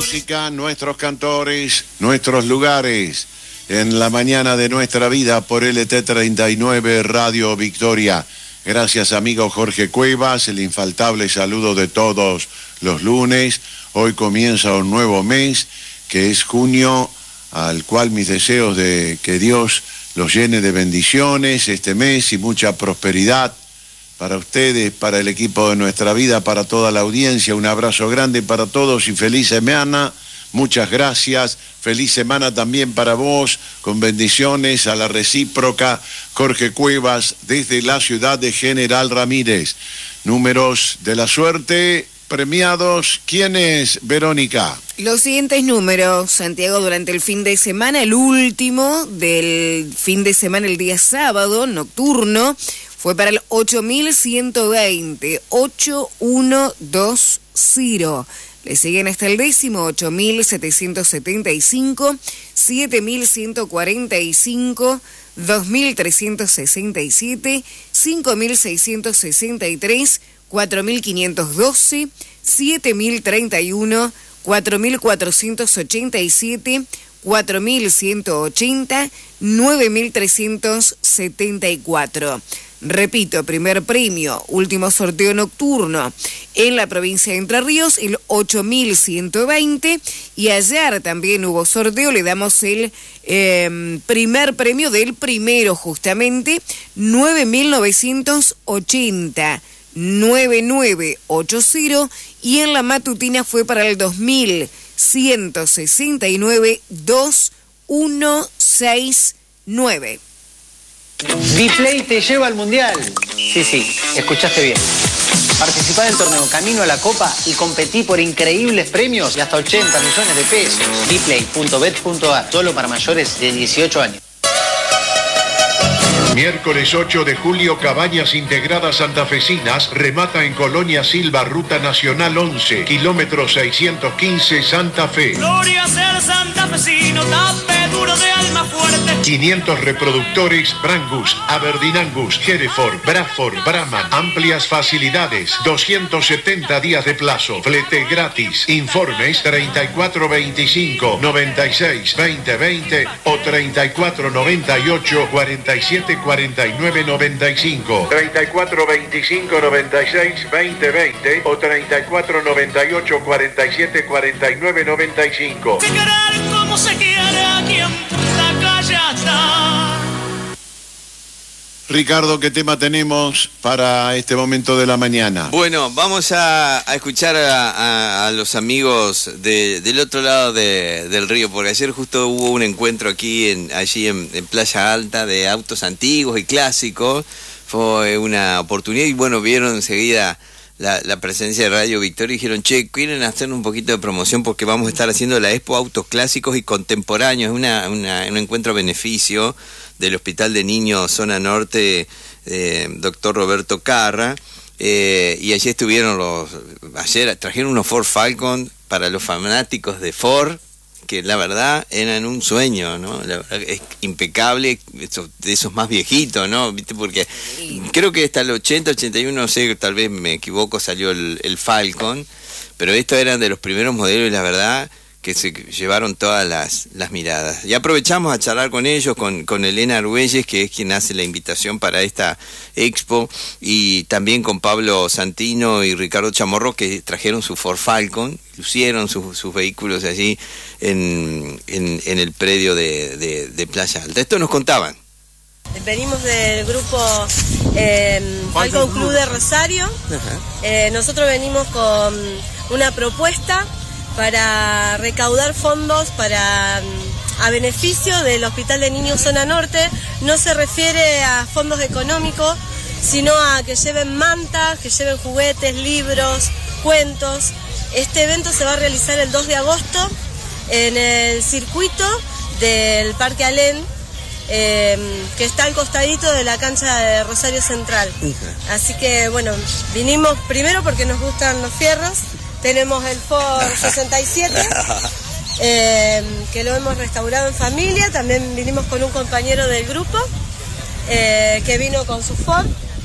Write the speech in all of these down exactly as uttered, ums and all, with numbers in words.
música, nuestros cantores, nuestros lugares en la mañana de nuestra vida por L T treinta y nueve Radio Victoria. Gracias, amigo Jorge Cuevas, el infaltable saludo de todos los lunes. Hoy comienza un nuevo mes, que es junio, al cual mis deseos de que Dios los llene de bendiciones este mes y mucha prosperidad para ustedes, para el equipo de nuestra vida, para toda la audiencia. Un abrazo grande para todos y feliz semana. Muchas gracias. Feliz semana también para vos, con bendiciones a la recíproca. Jorge Cuevas, desde la ciudad de General Ramírez. Números de la suerte premiados. ¿Quién es, Verónica? Los siguientes números, Santiago, durante el fin de semana, el último del fin de semana, el día sábado, nocturno, fue para el ocho mil ciento veinte, ocho mil ciento veinte. Le siguen hasta el décimo, ocho mil setecientos setenta y cinco, siete mil ciento cuarenta y cinco, dos mil trescientos sesenta y siete, cinco mil seiscientos sesenta y tres, cuatro mil quinientos doce, siete mil treinta y uno, cuatro mil cuatrocientos ochenta y siete, cuatro mil ciento ochenta, nueve mil trescientos setenta y cuatro. Repito, primer premio, último sorteo nocturno en la provincia de Entre Ríos, el ocho mil ciento veinte, y ayer también hubo sorteo, le damos el eh, primer premio del primero justamente, nueve mil novecientos ochenta, nueve mil novecientos ochenta, y en la matutina fue para el dos mil ciento sesenta y nueve, dos mil ciento sesenta y nueve. Dplay te lleva al Mundial. Sí, sí, escuchaste bien. Participá del torneo Camino a la Copa y competí por increíbles premios y hasta ochenta millones de pesos. Dplay punto bet punto a r, solo para mayores de dieciocho años. Miércoles ocho de julio, Cabañas Integradas Santafesinas remata en Colonia Silva, Ruta Nacional once, kilómetro seiscientos quince, Santa Fe. Gloria ser santafesino, tape duro de alma fuerte. quinientos reproductores Brangus, Aberdeen Angus, Hereford, Bradford, Brahman. Amplias facilidades, doscientos setenta días de plazo, flete gratis. Informes treinta y cuatro veinticinco, noventa y seis, veinte veinte o treinta y cuatro noventa y ocho, cuarenta y siete cuarenta y nueve noventa y cinco. treinta y cuatro veinticinco, noventa y seis, veinte veinte o treinta y cuatro noventa y ocho, cuarenta y siete cuarenta y nueve noventa y cinco. Se querer como se quiere aquí en Punta Callata. Ricardo, ¿qué tema tenemos para este momento de la mañana? Bueno, vamos a, a escuchar a, a, a los amigos de, del otro lado de, del río, porque ayer justo hubo un encuentro aquí, en, allí en, en Playa Alta, de autos antiguos y clásicos. Fue una oportunidad y bueno, vieron enseguida la, la presencia de Radio Victoria y dijeron, che, quieren hacer un poquito de promoción porque vamos a estar haciendo la Expo Autos Clásicos y Contemporáneos, es una, una, un encuentro a beneficio del Hospital de Niños Zona Norte, eh, doctor Roberto Carra, eh, y allí estuvieron los, ayer trajeron unos Ford Falcon para los fanáticos de Ford, que la verdad eran un sueño, ¿no? La verdad es impecable, eso, de esos más viejitos, ¿no? ¿Viste? Porque creo que hasta el ochenta, ochenta y uno, no sé, tal vez me equivoco, salió el, el Falcon, pero estos eran de los primeros modelos y la verdad que se llevaron todas las, las miradas. Y aprovechamos a charlar con ellos, con, con Elena Argüelles, que es quien hace la invitación para esta expo, y también con Pablo Santino y Ricardo Chamorro, que trajeron su Ford Falcon, lucieron su, sus vehículos allí en, en, en el predio de, de, de Playa Alta. Esto nos contaban. Venimos del grupo eh, Falcon Club de Rosario. Eh, nosotros venimos con una propuesta para recaudar fondos para a beneficio del Hospital de Niños Zona Norte. No se refiere a fondos económicos, sino a que lleven mantas, que lleven juguetes, libros, cuentos. Este evento se va a realizar el dos de agosto en el circuito del Parque Alén, eh, que está al costadito de la cancha de Rosario Central. Así que bueno, vinimos primero porque nos gustan los fierros. Tenemos el Ford sesenta y siete, eh, que lo hemos restaurado en familia. También vinimos con un compañero del grupo, eh, que vino con su Ford.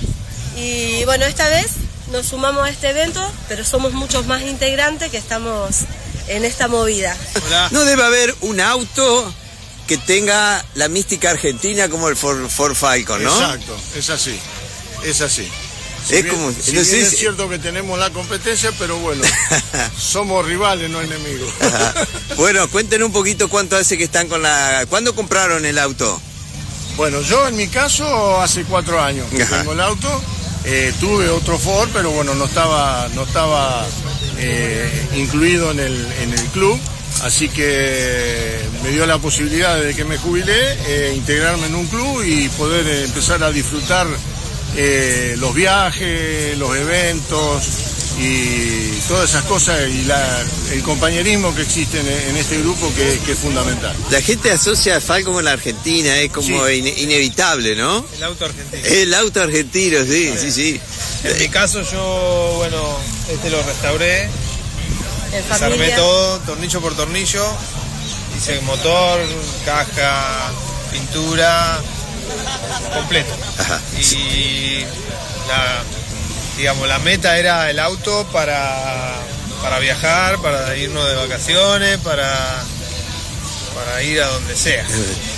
Y bueno, esta vez nos sumamos a este evento, pero somos muchos más integrantes que estamos en esta movida. No debe haber un auto que tenga la mística argentina como el Ford, Ford Falcon, ¿no? Exacto, es así, es así. Si es bien, como, si no bien sé es si... cierto que tenemos la competencia, pero bueno, somos rivales, no enemigos. Bueno, cuéntenos un poquito cuánto hace que están con la... ¿Cuándo compraron el auto? Bueno, yo en mi caso hace cuatro años que Ajá. tengo el auto. Eh, tuve otro Ford, pero bueno, no estaba, no estaba eh, incluido en el, en el club. Así que me dio la posibilidad de que me jubilé, eh, integrarme en un club y poder eh, empezar a disfrutar eh, los viajes, los eventos y todas esas cosas y la, el compañerismo que existe en, en este grupo que, que es fundamental. La gente asocia a Falcon con la Argentina, es como Sí. in, inevitable, ¿no? El auto argentino. El auto argentino, sí, sí, sí. En mi caso yo, bueno, este lo restauré, En desarmé familia. todo, tornillo por tornillo, hice motor, caja, pintura, completo. Ajá. Y la, digamos, la meta era el auto para, para viajar, para irnos de vacaciones, para, para ir a donde sea.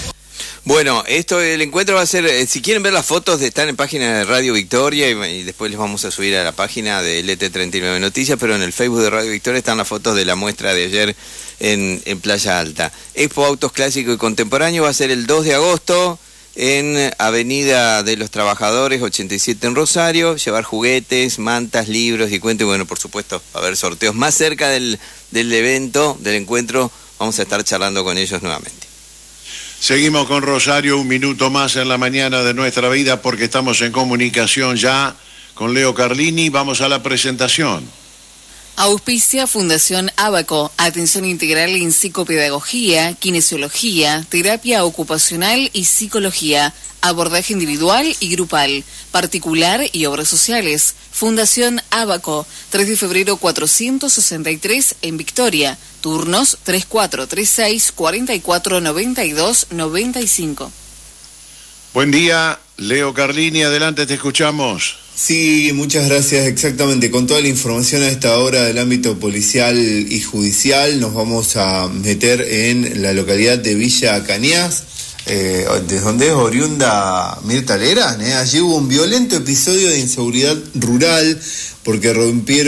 Bueno, esto, el encuentro va a ser, eh, si quieren ver las fotos, de, están en página de Radio Victoria y, y después les vamos a subir a la página de L T treinta y nueve Noticias, pero en el Facebook de Radio Victoria están las fotos de la muestra de ayer en, en Playa Alta. Expo Autos Clásicos y Contemporáneos va a ser el dos de agosto en Avenida de los Trabajadores ochenta y siete en Rosario, llevar juguetes, mantas, libros y cuentos, y bueno, por supuesto, va a haber sorteos más cerca del, del evento, del encuentro, vamos a estar charlando con ellos nuevamente. Seguimos con Rosario, un minuto más en la mañana de nuestra vida porque estamos en comunicación ya con Leo Carlini. Vamos a la presentación. Auspicia Fundación Ábaco, atención integral en psicopedagogía, kinesiología, terapia ocupacional y psicología, abordaje individual y grupal, particular y obras sociales. Fundación Ábaco, tres de febrero cuatrocientos sesenta y tres en Victoria. Turnos tres cuatro tres seis, cuatro cuatro nueve dos nueve cinco. Buen día, Leo Carlini, adelante, te escuchamos. Sí, muchas gracias. Exactamente, con toda la información a esta hora del ámbito policial y judicial, nos vamos a meter en la localidad de Villa Cañas, eh, de donde es oriunda Mirta Legrand, ¿eh? Allí hubo un violento episodio de inseguridad rural porque rompieron